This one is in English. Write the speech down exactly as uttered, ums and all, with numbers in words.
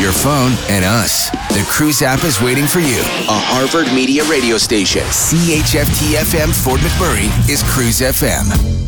your phone, and us. The Cruise app is waiting for you. A Harvard Media radio station. C H F T F M Fort McMurray is Cruise F M.